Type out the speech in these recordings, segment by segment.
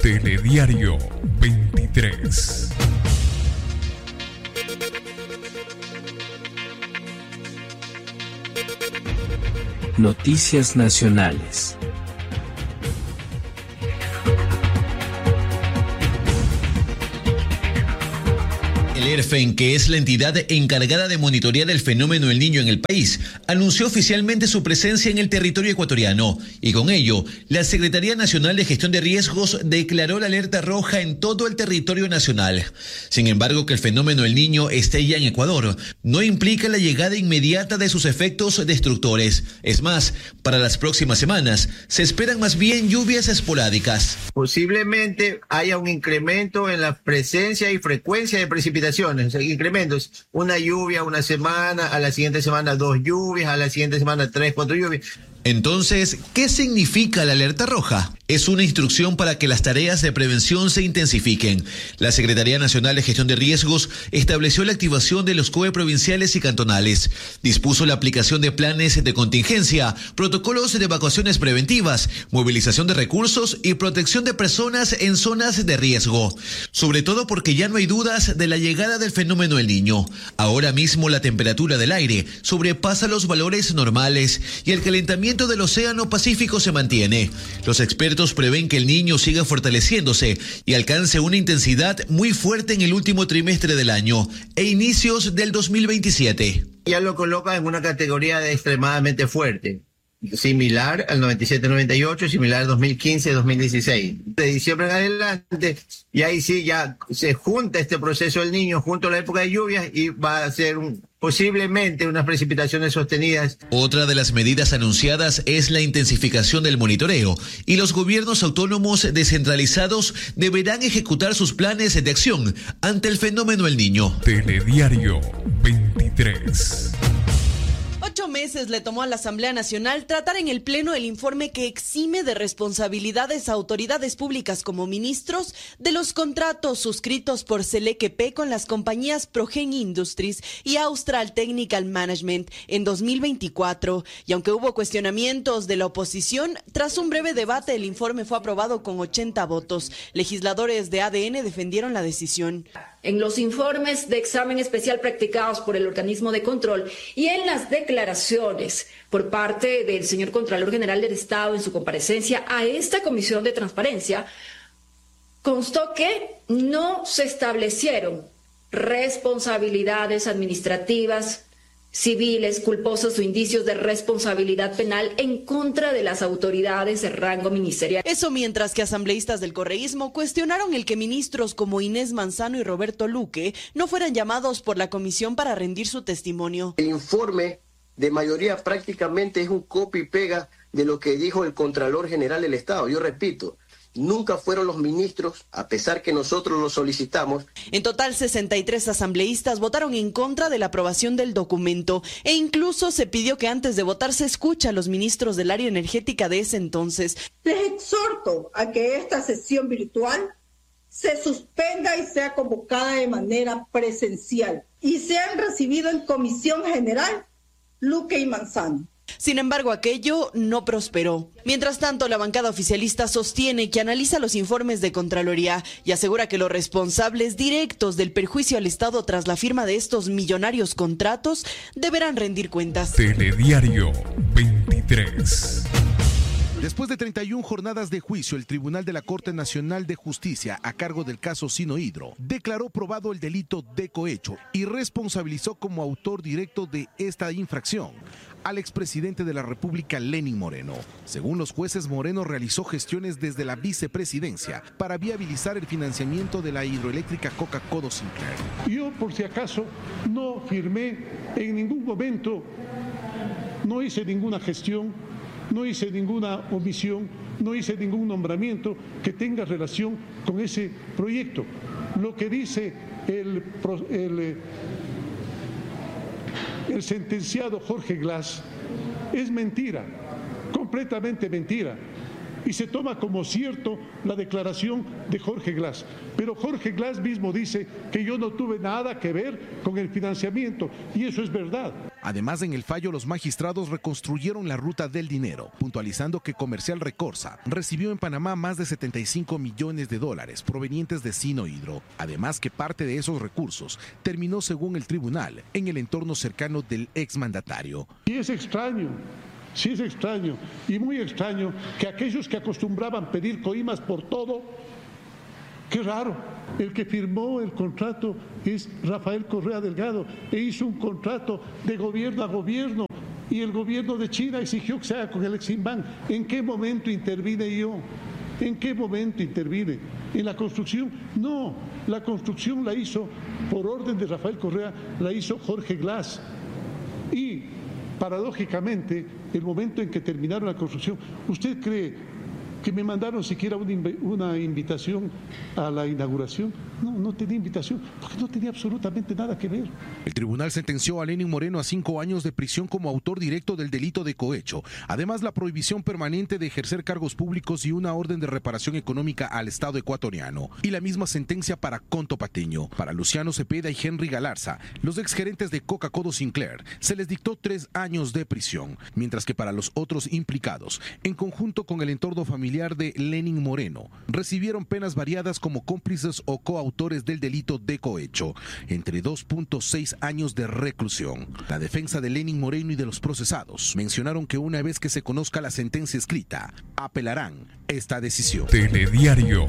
Telediario 23. Noticias nacionales. El ERFEN, que es la entidad encargada de monitorear el fenómeno del Niño en el país, anunció oficialmente su presencia en el territorio ecuatoriano y con ello, la Secretaría Nacional de Gestión de Riesgos declaró la alerta roja en todo el territorio nacional. Sin embargo, que el fenómeno del Niño esté ya en Ecuador no implica la llegada inmediata de sus efectos destructores. Es más, para las próximas semanas se esperan más bien lluvias esporádicas. Posiblemente haya un incremento en la presencia y frecuencia de precipitaciones. O sea, incrementos, una lluvia una semana, a la siguiente semana 2 lluvias, a la siguiente semana 3, 4 lluvias. Entonces, ¿qué significa la alerta roja? Es una instrucción para que las tareas de prevención se intensifiquen. La Secretaría Nacional de Gestión de Riesgos estableció la activación de los COE provinciales y cantonales, dispuso la aplicación de planes de contingencia, protocolos de evacuaciones preventivas, movilización de recursos y protección de personas en zonas de riesgo. Sobre todo porque ya no hay dudas de la llegada del fenómeno del Niño. Ahora mismo la temperatura del aire sobrepasa los valores normales y el calentamiento del Océano Pacífico se mantiene. Los expertos prevén que el Niño siga fortaleciéndose y alcance una intensidad muy fuerte en el último trimestre del año e inicios del 2027. Ya lo coloca en una categoría de extremadamente fuerte, similar al 97-98, similar al 2015-2016. De diciembre en adelante, y ahí sí ya se junta este proceso del Niño junto a la época de lluvias y va a ser posiblemente unas precipitaciones sostenidas. Otra de las medidas anunciadas es la intensificación del monitoreo y los gobiernos autónomos descentralizados deberán ejecutar sus planes de acción ante el fenómeno del Niño. Telediario 23. 8 meses le tomó a la Asamblea Nacional tratar en el Pleno el informe que exime de responsabilidades a autoridades públicas como ministros de los contratos suscritos por Selequep con las compañías Progen Industries y Austral Technical Management en 2024. Y aunque hubo cuestionamientos de la oposición, tras un breve debate el informe fue aprobado con 80 votos. Legisladores de ADN defendieron la decisión. En los informes de examen especial practicados por el organismo de control y en las declaraciones por parte del señor Contralor General del Estado en su comparecencia a esta Comisión de Transparencia, constó que no se establecieron responsabilidades administrativas, civiles, culposos o indicios de responsabilidad penal en contra de las autoridades de rango ministerial. Eso mientras que asambleístas del correísmo cuestionaron el que ministros como Inés Manzano y Roberto Luque no fueran llamados por la comisión para rendir su testimonio. El informe de mayoría prácticamente es un copia y pega de lo que dijo el Contralor General del Estado. Yo repito, nunca fueron los ministros, a pesar que nosotros lo solicitamos. En total, 63 asambleístas votaron en contra de la aprobación del documento e incluso se pidió que antes de votar se escuche a los ministros del área energética de ese entonces. Les exhorto a que esta sesión virtual se suspenda y sea convocada de manera presencial y sean recibidos en Comisión General Luque y Manzano. Sin embargo, aquello no prosperó. Mientras tanto, la bancada oficialista sostiene que analiza los informes de Contraloría y asegura que los responsables directos del perjuicio al Estado tras la firma de estos millonarios contratos deberán rendir cuentas. Telediario 23. Después de 31 jornadas de juicio, el Tribunal de la Corte Nacional de Justicia, a cargo del caso Sinohidro, declaró probado el delito de cohecho y responsabilizó como autor directo de esta infracción al expresidente de la República, Lenín Moreno. Según los jueces, Moreno realizó gestiones desde la vicepresidencia para viabilizar el financiamiento de la hidroeléctrica Coca-Codo Sinclair. Yo, por si acaso, no firmé en ningún momento, no hice ninguna gestión, no hice ninguna omisión, no hice ningún nombramiento que tenga relación con ese proyecto. Lo que dice el sentenciado Jorge Glass es mentira, completamente mentira. Y se toma como cierto la declaración de Jorge Glass. Pero Jorge Glass mismo dice que yo no tuve nada que ver con el financiamiento, y eso es verdad. Además, en el fallo, los magistrados reconstruyeron la ruta del dinero, puntualizando que Comercial Recorsa recibió en Panamá más de 75 millones de dólares provenientes de Sinohydro. Además, que parte de esos recursos terminó, según el tribunal, en el entorno cercano del exmandatario. Y es extraño. Sí es extraño, y muy extraño, que aquellos que acostumbraban pedir coimas por todo, qué raro, el que firmó el contrato es Rafael Correa Delgado e hizo un contrato de gobierno a gobierno, y el gobierno de China exigió que se haga con el Eximbank. ¿En qué momento intervine yo? ¿En qué momento intervine? ¿En la construcción? No, la construcción la hizo, por orden de Rafael Correa, la hizo Jorge Glass. Y paradójicamente, el momento en que terminaron la construcción, ¿usted cree que me mandaron siquiera una invitación a la inauguración? No tenía invitación, porque no tenía absolutamente nada que ver. El tribunal sentenció a Lenin Moreno a 5 años de prisión como autor directo del delito de cohecho. Además, la prohibición permanente de ejercer cargos públicos y una orden de reparación económica al Estado ecuatoriano. Y la misma sentencia para Conto Pateño. Para Luciano Cepeda y Henry Galarza, los exgerentes de Coca-Cola Sinclair, se les dictó 3 años de prisión, mientras que para los otros implicados, en conjunto con el entorno familiar de Lenin Moreno, recibieron penas variadas como cómplices o coautores del delito de cohecho, entre 2.6 años de reclusión. La defensa de Lenin Moreno y de los procesados mencionaron que una vez que se conozca la sentencia escrita, apelarán esta decisión. Telediario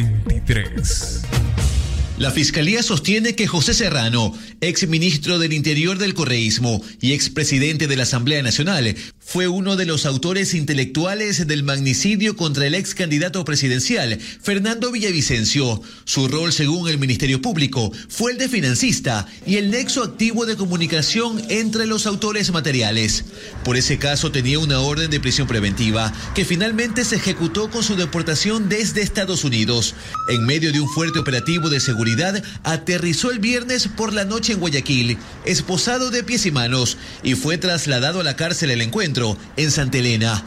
23. La Fiscalía sostiene que José Serrano, exministro del Interior del correísmo y expresidente de la Asamblea Nacional, fue uno de los autores intelectuales del magnicidio contra el ex candidato presidencial, Fernando Villavicencio. Su rol, según el Ministerio Público, fue el de financista y el nexo activo de comunicación entre los autores materiales. Por ese caso tenía una orden de prisión preventiva que finalmente se ejecutó con su deportación desde Estados Unidos. En medio de un fuerte operativo de seguridad, aterrizó el viernes por la noche en Guayaquil, esposado de pies y manos, y fue trasladado a la cárcel El Encuentro, en Santa Elena.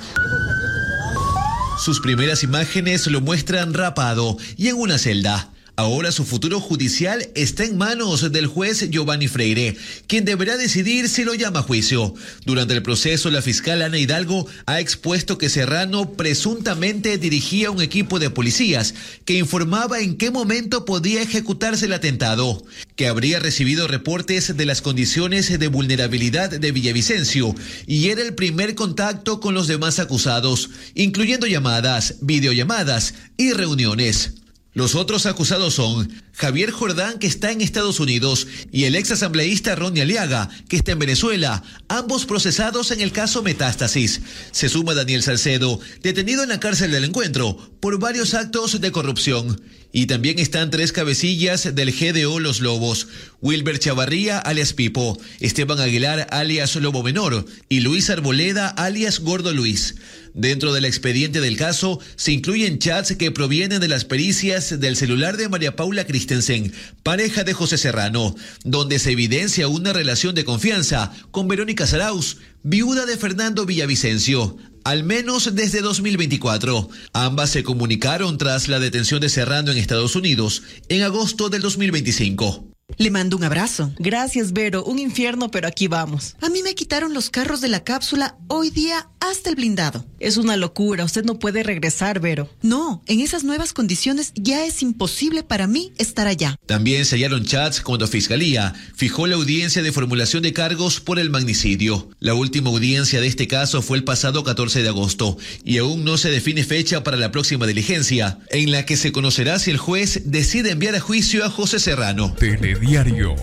Sus primeras imágenes lo muestran rapado y en una celda. Ahora su futuro judicial está en manos del juez Giovanni Freire, quien deberá decidir si lo llama a juicio. Durante el proceso, la fiscal Ana Hidalgo ha expuesto que Serrano presuntamente dirigía un equipo de policías que informaba en qué momento podía ejecutarse el atentado, que habría recibido reportes de las condiciones de vulnerabilidad de Villavicencio y era el primer contacto con los demás acusados, incluyendo llamadas, videollamadas y reuniones. Los otros acusados son Javier Jordán, que está en Estados Unidos, y el ex asambleísta Ronnie Aliaga, que está en Venezuela, ambos procesados en el caso Metástasis. Se suma Daniel Salcedo, detenido en la cárcel del Encuentro por varios actos de corrupción. Y también están 3 cabecillas del GDO Los Lobos: Wilber Chavarría, alias Pipo, Esteban Aguilar, alias Lobo Menor, y Luis Arboleda, alias Gordo Luis. Dentro del expediente del caso se incluyen chats que provienen de las pericias del celular de María Paula Christensen, pareja de José Serrano, donde se evidencia una relación de confianza con Verónica Zarauz, viuda de Fernando Villavicencio, al menos desde 2024. Ambas se comunicaron tras la detención de Serrano en Estados Unidos en agosto del 2025. Le mando un abrazo. Gracias, Vero. Un infierno, pero aquí vamos. A mí me quitaron los carros de la cápsula hoy día hasta el blindado. Es una locura. Usted no puede regresar, Vero. No, en esas nuevas condiciones ya es imposible para mí estar allá. También se hallaron chats cuando Fiscalía fijó la audiencia de formulación de cargos por el magnicidio. La última audiencia de este caso fue el pasado 14 de agosto y aún no se define fecha para la próxima diligencia, en la que se conocerá si el juez decide enviar a juicio a José Serrano. Telediario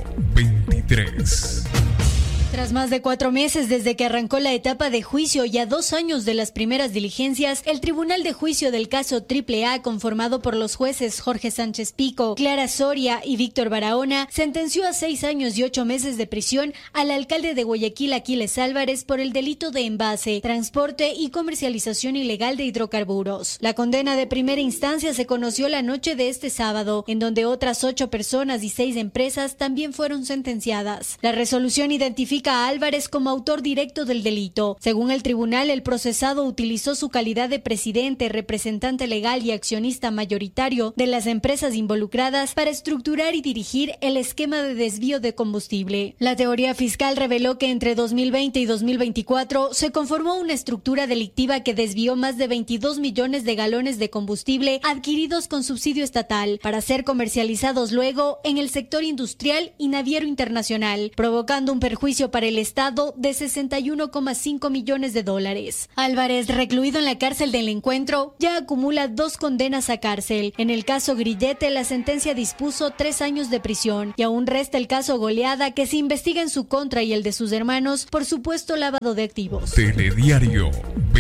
23. Tras más de 4 meses desde que arrancó la etapa de juicio y a 2 años de las primeras diligencias, el Tribunal de Juicio del caso AAA, conformado por los jueces Jorge Sánchez Pico, Clara Soria y Víctor Barahona, sentenció a 6 años y 8 meses de prisión al alcalde de Guayaquil, Aquiles Álvarez, por el delito de envase, transporte y comercialización ilegal de hidrocarburos. La condena de primera instancia se conoció la noche de este sábado, en donde otras 8 personas y 6 empresas también fueron sentenciadas. La resolución identifica identifica a Álvarez como autor directo del delito. Según el tribunal, el procesado utilizó su calidad de presidente, representante legal y accionista mayoritario de las empresas involucradas para estructurar y dirigir el esquema de desvío de combustible. La teoría fiscal reveló que entre 2020 y 2024 se conformó una estructura delictiva que desvió más de 22 millones de galones de combustible adquiridos con subsidio estatal para ser comercializados luego en el sector industrial y naviero internacional, provocando un perjuicio para el Estado de 61,5 millones de dólares. Álvarez, recluido en la cárcel del Encuentro, ya acumula 2 condenas a cárcel. En el caso Grillete, la sentencia dispuso 3 años de prisión y aún resta el caso Goleada, que se investiga en su contra y el de sus hermanos por supuesto lavado de activos. Telediario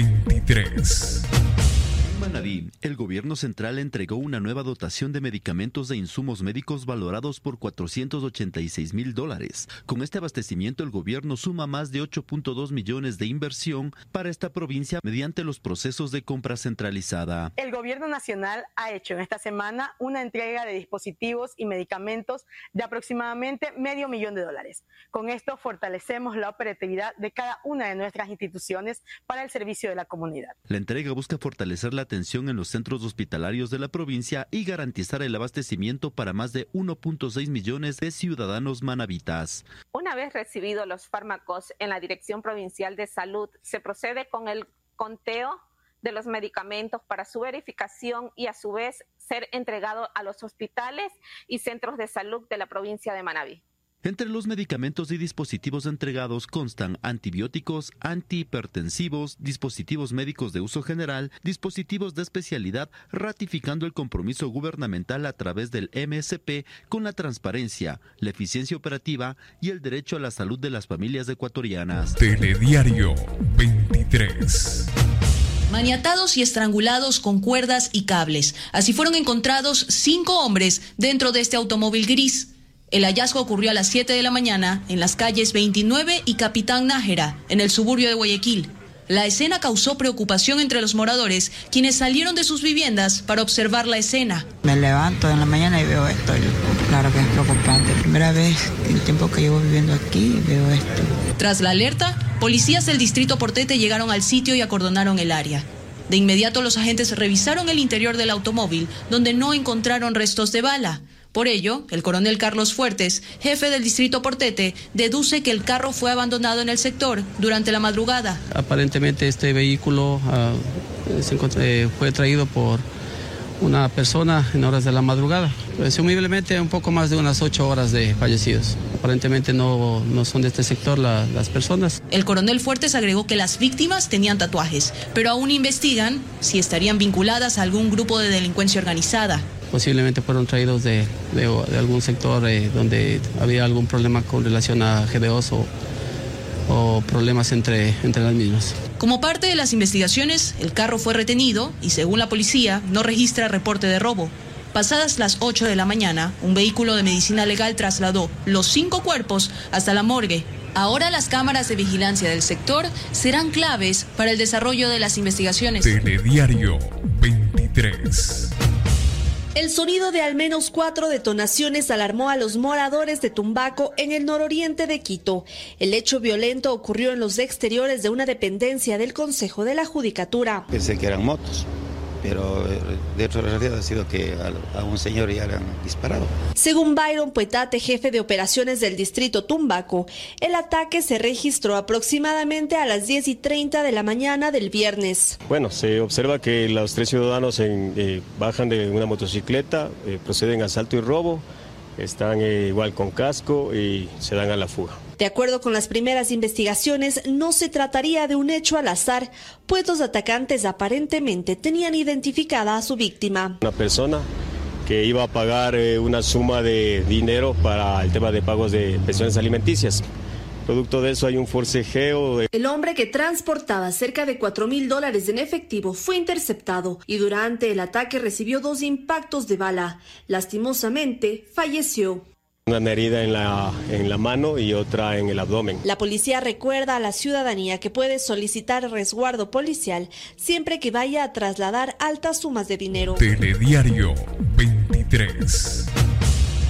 23. En Manabí, el gobierno central entregó una nueva dotación de medicamentos e insumos médicos valorados por $486,000. Con este abastecimiento, el gobierno suma más de 8.2 millones de inversión para esta provincia mediante los procesos de compra centralizada. El gobierno nacional ha hecho en esta semana una entrega de dispositivos y medicamentos de aproximadamente $500,000. Con esto fortalecemos la operatividad de cada una de nuestras instituciones para el servicio de la comunidad. La entrega busca fortalecer la atención en los centros hospitalarios de la provincia y garantizar el abastecimiento para más de 1.6 millones de ciudadanos manabitas. Una vez recibidos los fármacos en la Dirección Provincial de Salud, se procede con el conteo de los medicamentos para su verificación y a su vez ser entregado a los hospitales y centros de salud de la provincia de Manabí. Entre los medicamentos y dispositivos entregados constan antibióticos, antihipertensivos, dispositivos médicos de uso general, dispositivos de especialidad, ratificando el compromiso gubernamental a través del MSP con la transparencia, la eficiencia operativa y el derecho a la salud de las familias ecuatorianas. Telediario 23. Maniatados y estrangulados con cuerdas y cables. Así fueron encontrados 5 hombres dentro de este automóvil gris. El hallazgo ocurrió a las 7 de la mañana en las calles 29 y Capitán Nájera, en el suburbio de Guayaquil. La escena causó preocupación entre los moradores, quienes salieron de sus viviendas para observar la escena. Me levanto en la mañana y veo esto. Claro que es preocupante. Primera vez en el tiempo que llevo viviendo aquí veo esto. Tras la alerta, policías del distrito Portete llegaron al sitio y acordonaron el área. De inmediato los agentes revisaron el interior del automóvil, donde no encontraron restos de bala. Por ello, el coronel Carlos Fuertes, jefe del distrito Portete, deduce que el carro fue abandonado en el sector durante la madrugada. Aparentemente este vehículo fue traído por una persona en horas de la madrugada. Presumiblemente un poco más de unas 8 horas de fallecidos. Aparentemente no son de este sector las personas. El coronel Fuertes agregó que las víctimas tenían tatuajes, pero aún investigan si estarían vinculadas a algún grupo de delincuencia organizada. Posiblemente fueron traídos de algún sector donde había algún problema con relación a GDOs o problemas entre las mismas. Como parte de las investigaciones, el carro fue retenido y, según la policía, no registra reporte de robo. Pasadas las 8 de la mañana, un vehículo de medicina legal trasladó los 5 cuerpos hasta la morgue. Ahora las cámaras de vigilancia del sector serán claves para el desarrollo de las investigaciones. Telediario 23. El sonido de al menos 4 detonaciones alarmó a los moradores de Tumbaco en el nororiente de Quito. El hecho violento ocurrió en los exteriores de una dependencia del Consejo de la Judicatura. Pensé que eran motos, pero de hecho la realidad ha sido que a un señor ya le han disparado. Según Byron Puetate, jefe de operaciones del distrito Tumbaco, el ataque se registró aproximadamente a las 10:30 de la mañana del viernes. Bueno, se observa que los 3 ciudadanos bajan de una motocicleta, proceden a asalto y robo, están igual con casco y se dan a la fuga. De acuerdo con las primeras investigaciones, no se trataría de un hecho al azar, pues los atacantes aparentemente tenían identificada a su víctima. Una persona que iba a pagar una suma de dinero para el tema de pagos de pensiones alimenticias. Producto de eso hay un forcejeo. El hombre, que transportaba cerca de $4,000 en efectivo, fue interceptado y durante el ataque recibió 2 impactos de bala. Lastimosamente, falleció. Una herida en la mano y otra en el abdomen. La policía recuerda a la ciudadanía que puede solicitar resguardo policial siempre que vaya a trasladar altas sumas de dinero. Telediario 23.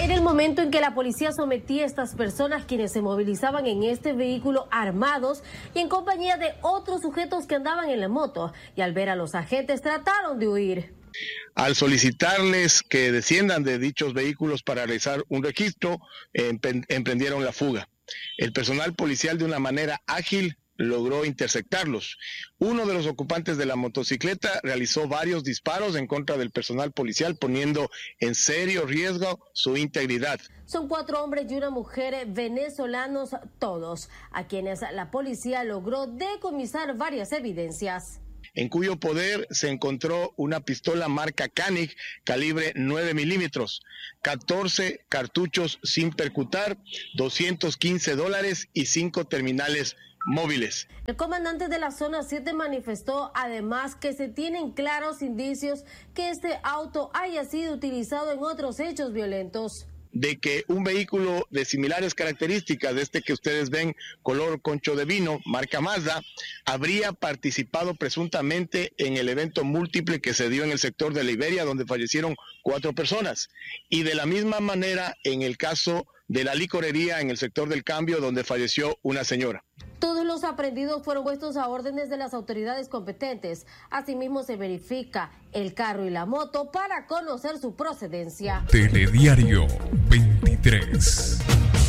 era el momento en que la policía sometía a estas personas quienes se movilizaban en este vehículo armados y en compañía de otros sujetos que andaban en la moto, y al ver a los agentes trataron de huir. Al solicitarles que desciendan de dichos vehículos para realizar un registro, emprendieron la fuga. El personal policial, de una manera ágil, logró interceptarlos. Uno de los ocupantes de la motocicleta realizó varios disparos en contra del personal policial, poniendo en serio riesgo su integridad. Son 4 hombres y una mujer venezolanos, todos, a quienes la policía logró decomisar varias evidencias, en cuyo poder se encontró una pistola marca Canig, calibre 9 milímetros, 14 cartuchos sin percutar, $215 y 5 terminales móviles. El comandante de la zona 7 manifestó además que se tienen claros indicios que este auto haya sido utilizado en otros hechos violentos. De que un vehículo de similares características, de este que ustedes ven, color concho de vino, marca Mazda, habría participado presuntamente en el evento múltiple que se dio en el sector de Liberia, donde fallecieron 4 personas. Y de la misma manera en el caso de la licorería en el sector del Cambio, donde falleció una señora. Todos los aprehendidos fueron puestos a órdenes de las autoridades competentes. Asimismo, se verifica el carro y la moto para conocer su procedencia. Telediario 23.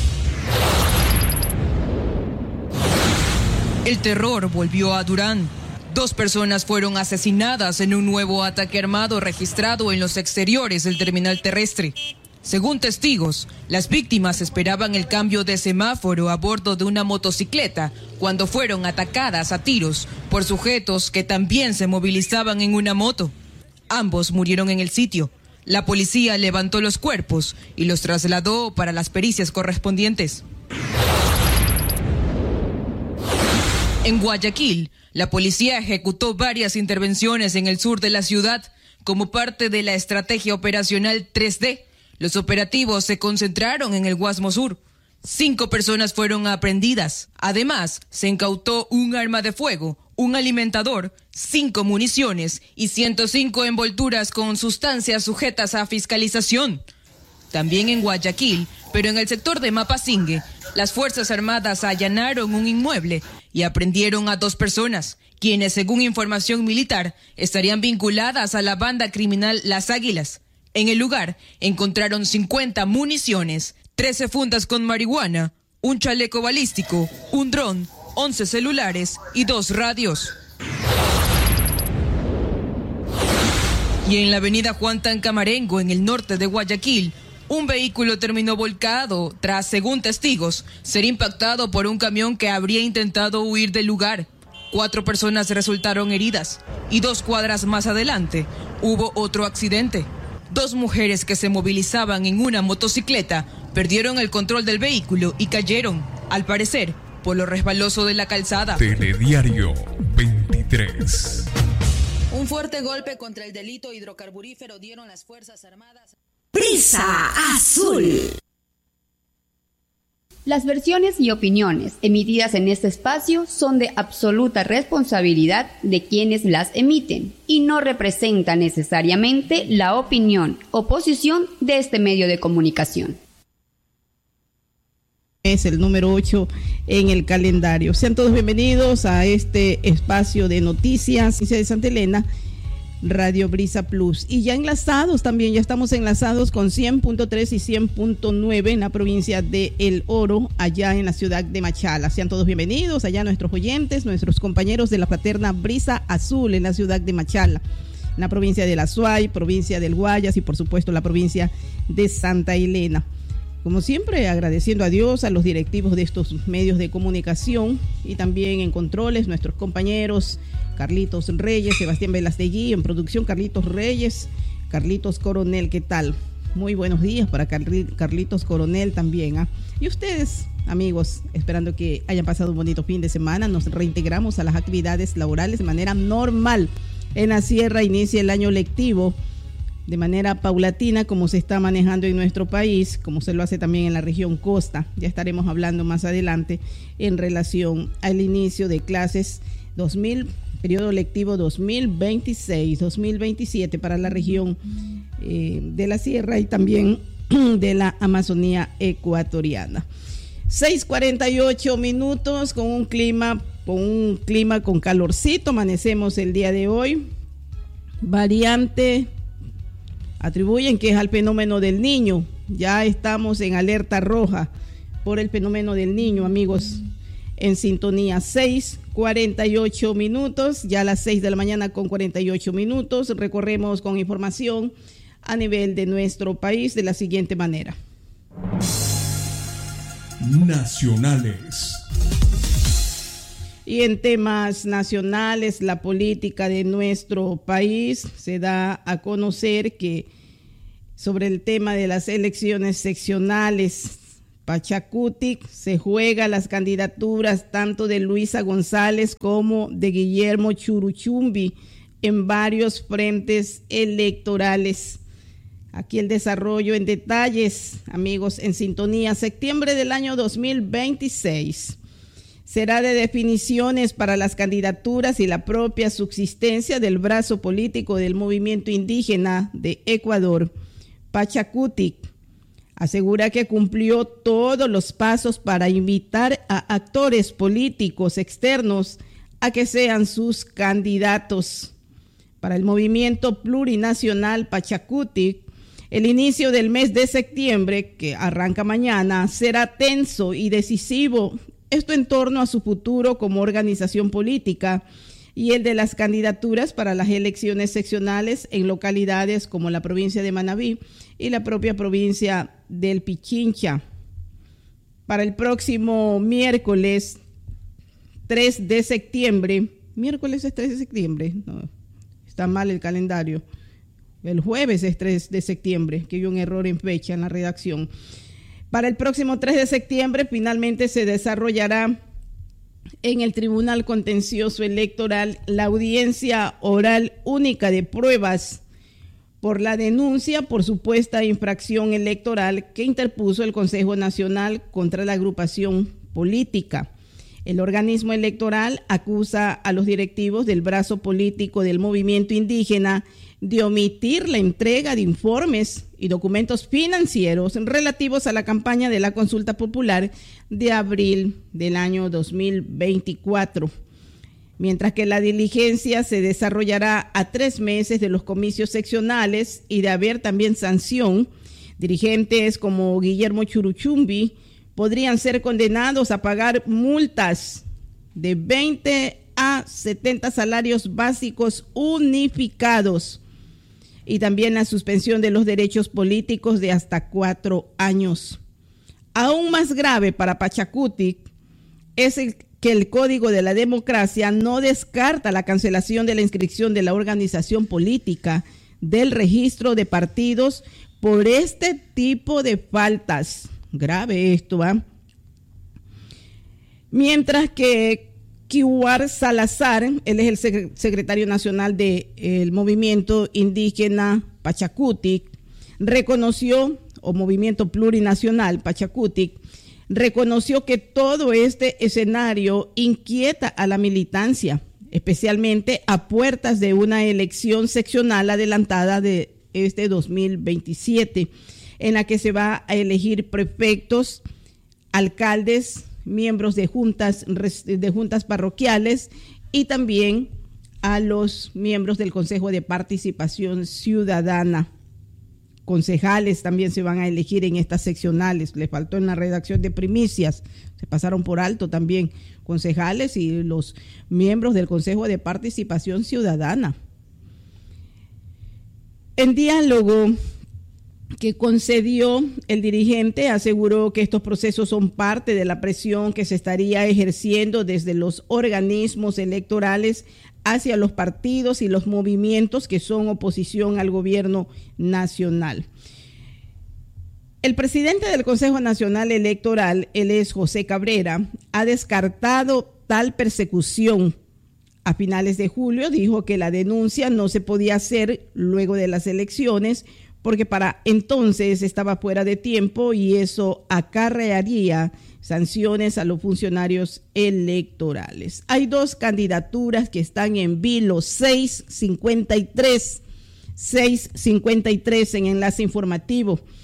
El terror volvió a Durán. 2 personas fueron asesinadas en un nuevo ataque armado registrado en los exteriores del terminal terrestre. Según testigos, las víctimas esperaban el cambio de semáforo a bordo de una motocicleta cuando fueron atacadas a tiros por sujetos que también se movilizaban en una moto. Ambos murieron en el sitio. La policía levantó los cuerpos y los trasladó para las pericias correspondientes. En Guayaquil, la policía ejecutó varias intervenciones en el sur de la ciudad como parte de la estrategia operacional 3D. Los operativos se concentraron en el Guasmo Sur. 5 personas fueron aprehendidas. Además, se incautó un arma de fuego, un alimentador, 5 municiones y 105 envolturas con sustancias sujetas a fiscalización. También en Guayaquil, pero en el sector de Mapasingue, las Fuerzas Armadas allanaron un inmueble y aprehendieron a 2 personas, quienes, según información militar, estarían vinculadas a la banda criminal Las Águilas. En el lugar encontraron 50 municiones, 13 fundas con marihuana, un chaleco balístico, un dron, 11 celulares y 2 radios. Y en la avenida Juan Tancamarengo, en el norte de Guayaquil, un vehículo terminó volcado tras, según testigos, ser impactado por un camión que habría intentado huir del lugar. 4 personas resultaron heridas y 2 cuadras más adelante hubo otro accidente. 2 mujeres que se movilizaban en una motocicleta perdieron el control del vehículo y cayeron, al parecer, por lo resbaloso de la calzada. Telediario 23. Un fuerte golpe contra el delito hidrocarburífero dieron las Fuerzas Armadas. Brisa Azul. Las versiones y opiniones emitidas en este espacio son de absoluta responsabilidad de quienes las emiten y no representan necesariamente la opinión o posición de este medio de comunicación. Es el número 8 en el calendario. Sean todos bienvenidos a este espacio de noticias de Santa Elena, Radio Brisa Plus. Y ya enlazados también, ya estamos enlazados con 100.3 y 100.9 en la provincia de El Oro, allá en la ciudad de Machala. Sean todos bienvenidos allá nuestros oyentes, nuestros compañeros de la fraterna Brisa Azul en la ciudad de Machala, en la provincia de La Suay, provincia del Guayas y por supuesto la provincia de Santa Elena. Como siempre, agradeciendo a Dios, a los directivos de estos medios de comunicación y también en controles, nuestros compañeros Carlitos Reyes, Sebastián Velastegui, en producción Carlitos Reyes, Carlitos Coronel, ¿qué tal? Muy buenos días para Carlitos Coronel también. Y ustedes, amigos, esperando que hayan pasado un bonito fin de semana, nos reintegramos a las actividades laborales de manera normal. En la Sierra inicia el año lectivo de manera paulatina, como se está manejando en nuestro país, como se lo hace también en la región costa. Ya estaremos hablando más adelante en relación al inicio de clases periodo lectivo 2026-2027 para la región de la Sierra y también de la Amazonía ecuatoriana. 6:48 minutos con un clima con calorcito. Amanecemos el día de hoy. Variante atribuyen que es al fenómeno del Niño. Ya estamos en alerta roja por el fenómeno del Niño, amigos, en sintonía. 6:48 minutos, ya a las 6 de la mañana con 48 minutos. Recorremos con información a nivel de nuestro país de la siguiente manera. Nacionales. Y en temas nacionales, la política de nuestro país se da a conocer que sobre el tema de las elecciones seccionales, Pachacutic se juega las candidaturas tanto de Luisa González como de Guillermo Churuchumbi en varios frentes electorales. Aquí el desarrollo en detalles, amigos, en sintonía. Septiembre del año 2026 será de definiciones para las candidaturas y la propia subsistencia del brazo político del movimiento indígena de Ecuador. Pachacutic asegura que cumplió todos los pasos para invitar a actores políticos externos a que sean sus candidatos. Para el movimiento plurinacional Pachacutic, el inicio del mes de septiembre, que arranca mañana, será tenso y decisivo. Esto en torno a su futuro como organización política y el de las candidaturas para las elecciones seccionales en localidades como la provincia de Manabí y la propia provincia del Pichincha. Para el próximo miércoles 3 de septiembre, miércoles es 3 de septiembre, no, está mal el calendario. El jueves es 3 de septiembre, que hay un error en fecha en la redacción. Para el próximo 3 de septiembre finalmente se desarrollará en el Tribunal Contencioso Electoral la audiencia oral única de pruebas por la denuncia por supuesta infracción electoral que interpuso el Consejo Nacional contra la agrupación política. El organismo electoral acusa a los directivos del brazo político del movimiento indígena de omitir la entrega de informes y documentos financieros relativos a la campaña de la consulta popular de abril del año 2024. Mientras que la diligencia se desarrollará a 3 meses de los comicios seccionales y de haber también sanción, dirigentes como Guillermo Churuchumbi podrían ser condenados a pagar multas de 20 a 70 salarios básicos unificados y también la suspensión de los derechos políticos de hasta 4 años. Aún más grave para Pachacutic es que el Código de la Democracia no descarta la cancelación de la inscripción de la organización política del registro de partidos por este tipo de faltas. Grave esto, ¿va? Mientras que Kiwar Salazar, él es el secretario nacional del movimiento indígena Pachacutic, reconoció, o movimiento plurinacional Pachacutic, reconoció que todo este escenario inquieta a la militancia, especialmente a puertas de una elección seccional adelantada de este 2027, en la que se va a elegir prefectos, alcaldes, miembros de juntas parroquiales y también a los miembros del Consejo de Participación Ciudadana. Concejales también se van a elegir en estas seccionales. Les faltó en la redacción de primicias, se pasaron por alto también concejales y los miembros del Consejo de Participación Ciudadana. En diálogo que concedió el dirigente, aseguró que estos procesos son parte de la presión que se estaría ejerciendo desde los organismos electorales hacia los partidos y los movimientos que son oposición al gobierno nacional. El presidente del Consejo Nacional Electoral, él es José Cabrera, ha descartado tal persecución. A finales de julio dijo que la denuncia no se podía hacer luego de las elecciones porque para entonces estaba fuera de tiempo y eso acarrearía sanciones a los funcionarios electorales. Hay 2 candidaturas que están en vilo, 653 en enlace informativo.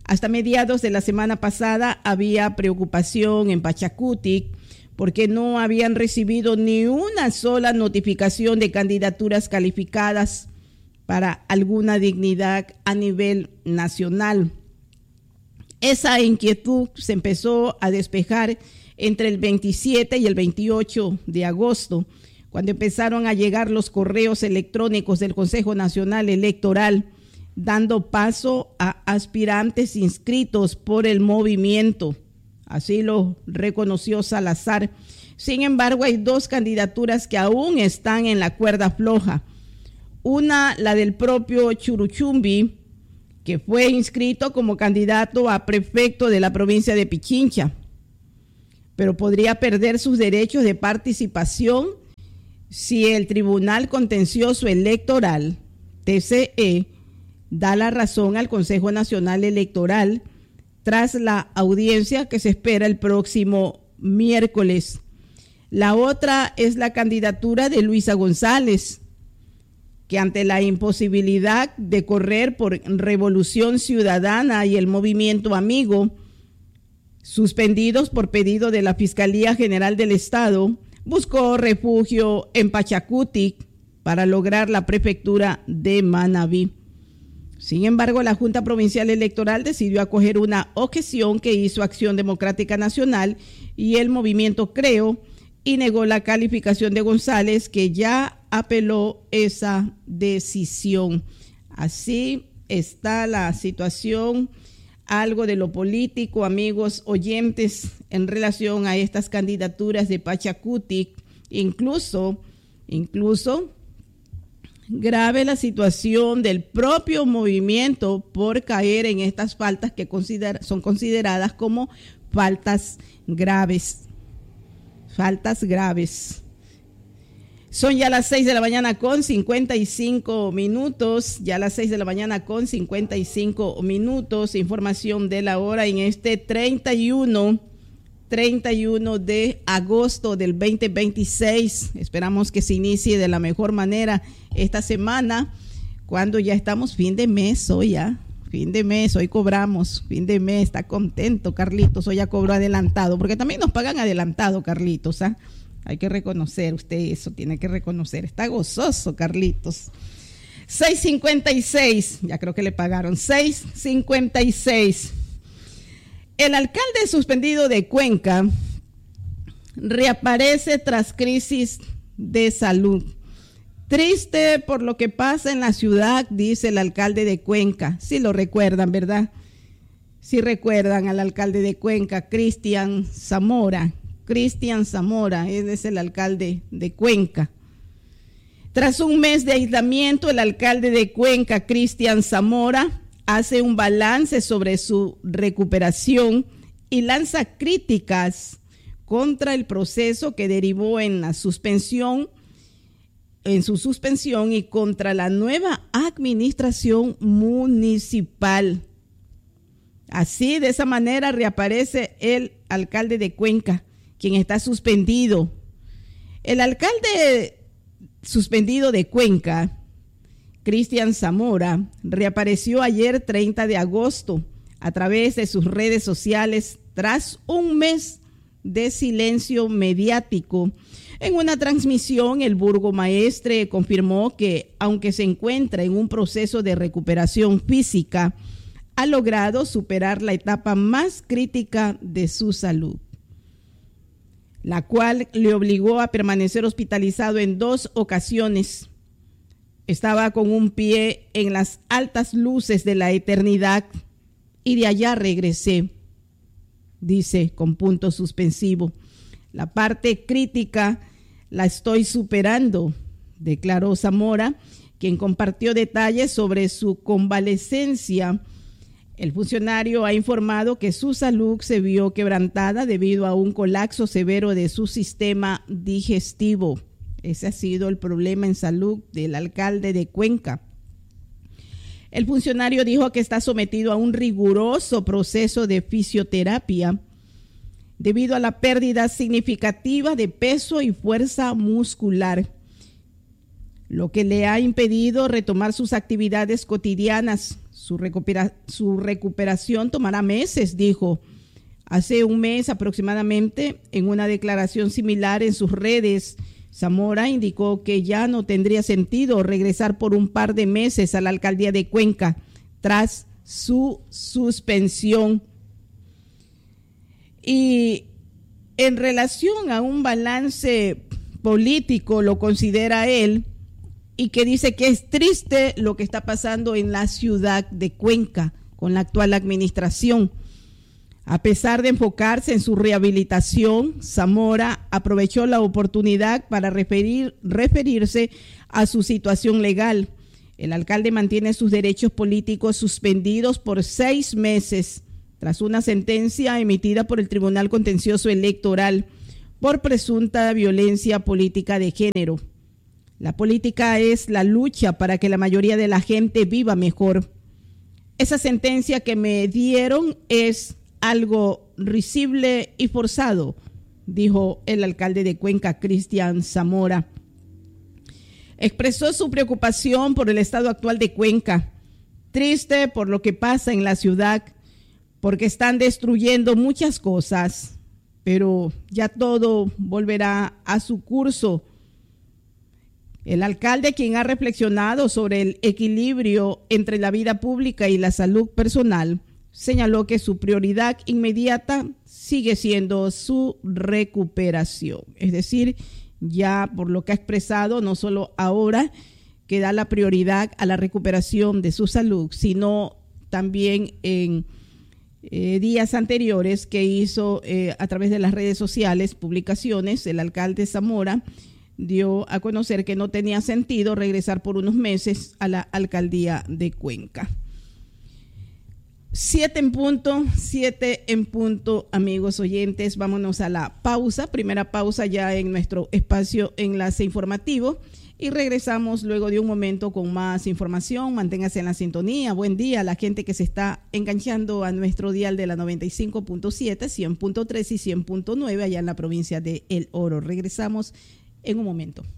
Hasta mediados de la semana pasada había preocupación en Pachacutic porque no habían recibido ni una sola notificación de candidaturas calificadas para alguna dignidad a nivel nacional. Esa inquietud se empezó a despejar entre el 27 y el 28 de agosto, cuando empezaron a llegar los correos electrónicos del Consejo Nacional Electoral, dando paso a aspirantes inscritos por el movimiento. Así lo reconoció Salazar. Sin embargo, hay dos candidaturas que aún están en la cuerda floja. Una, la del propio Churuchumbi, que fue inscrito como candidato a prefecto de la provincia de Pichincha, pero podría perder sus derechos de participación si el Tribunal Contencioso Electoral, TCE, da la razón al Consejo Nacional Electoral tras la audiencia que se espera el próximo miércoles. La otra es la candidatura de Luisa González, que ante la imposibilidad de correr por Revolución Ciudadana y el Movimiento Amigo, suspendidos por pedido de la Fiscalía General del Estado, buscó refugio en Pachacutic para lograr la prefectura de Manabí. Sin embargo, la Junta Provincial Electoral decidió acoger una objeción que hizo Acción Democrática Nacional y el Movimiento Creo y negó la calificación de González, que ya apeló esa decisión. Así está la situación, algo de lo político, amigos oyentes, en relación a estas candidaturas de Pachacutic. Incluso grave la situación del propio movimiento por caer en estas faltas que son consideradas como faltas graves. Faltas graves. Son ya las 6 de la mañana con 55 minutos. Ya las 6 de la mañana con 55 minutos. Información de la hora en este 31 de agosto del 2026. Esperamos que se inicie de la mejor manera esta semana, cuando ya estamos fin de mes hoy ya. Fin de mes, hoy cobramos, fin de mes, está contento Carlitos, hoy ya cobró adelantado, porque también nos pagan adelantado, Carlitos, ¿ah? Hay que reconocer, usted eso tiene que reconocer, está gozoso Carlitos. 6:56, ya creo que le pagaron, 6:56. El alcalde suspendido de Cuenca reaparece tras crisis de salud. Triste por lo que pasa en la ciudad, dice el alcalde de Cuenca. Sí lo recuerdan, ¿verdad? Sí recuerdan al alcalde de Cuenca, Cristian Zamora. Él es el alcalde de Cuenca. Tras un mes de aislamiento, el alcalde de Cuenca, Cristian Zamora, hace un balance sobre su recuperación y lanza críticas contra el proceso que derivó en su suspensión y contra la nueva administración municipal. Así, de esa manera, reaparece el alcalde de Cuenca, quien está suspendido. El alcalde suspendido de Cuenca, Cristian Zamora, reapareció ayer 30 de agosto a través de sus redes sociales tras un mes de silencio mediático. En una transmisión, el burgomaestre confirmó que, aunque se encuentra en un proceso de recuperación física, ha logrado superar la etapa más crítica de su salud, la cual le obligó a permanecer hospitalizado en 2 ocasiones. Estaba con un pie en las altas luces de la eternidad y de allá regresé, dice con punto suspensivo. La parte crítica la estoy superando, declaró Zamora, quien compartió detalles sobre su convalecencia. El funcionario ha informado que su salud se vio quebrantada debido a un colapso severo de su sistema digestivo. Ese ha sido el problema en salud del alcalde de Cuenca. El funcionario dijo que está sometido a un riguroso proceso de fisioterapia debido a la pérdida significativa de peso y fuerza muscular. lo que le ha impedido retomar sus actividades cotidianas. Su recuperación tomará meses, dijo. Hace un mes aproximadamente, en una declaración similar en sus redes, Zamora indicó que ya no tendría sentido regresar por un par de meses a la alcaldía de Cuenca tras su suspensión. Y en relación a un balance político, lo considera él, y que dice que es triste lo que está pasando en la ciudad de Cuenca con la actual administración. A pesar de enfocarse en su rehabilitación, Zamora aprovechó la oportunidad para referirse a su situación legal. El alcalde mantiene sus derechos políticos suspendidos por 6 meses tras una sentencia emitida por el Tribunal Contencioso Electoral por presunta violencia política de género. La política es la lucha para que la mayoría de la gente viva mejor. Esa sentencia que me dieron es algo risible y forzado, dijo el alcalde de Cuenca, Cristian Zamora. Expresó su preocupación por el estado actual de Cuenca, triste por lo que pasa en la ciudad, porque están destruyendo muchas cosas, pero ya todo volverá a su curso. El alcalde, quien ha reflexionado sobre el equilibrio entre la vida pública y la salud personal, señaló que su prioridad inmediata sigue siendo su recuperación. Es decir, ya por lo que ha expresado, no solo ahora que da la prioridad a la recuperación de su salud, sino también en días anteriores que hizo a través de las redes sociales, publicaciones. El alcalde Zamora dio a conocer que no tenía sentido regresar por unos meses a la alcaldía de Cuenca. 7 en punto, amigos oyentes. Vámonos a la pausa, primera pausa ya en nuestro espacio Enlace Informativo, y regresamos luego de un momento con más información. Manténgase en la sintonía. Buen día a la gente que se está enganchando a nuestro dial de la 95.7, 100.3 y 100.9 allá en la provincia de El Oro. Regresamos en un momento.